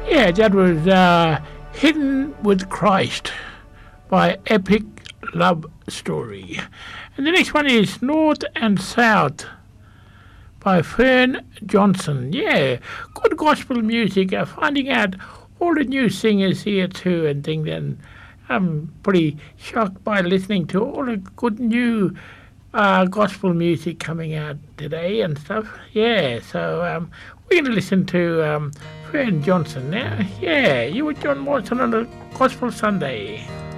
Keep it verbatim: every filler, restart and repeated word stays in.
Yeah, that was uh, Hidden with Christ by Epic Love Story. And the next one is North and South by Fern Johnson. Yeah, good gospel music. Uh, finding out all the new singers here too and things. And I'm pretty shocked by listening to all the good new uh, gospel music coming out today and stuff. Yeah, so um, we're going to listen to um, Fern Johnson now. Yeah, you with John Morrison on the Gospel Sunday.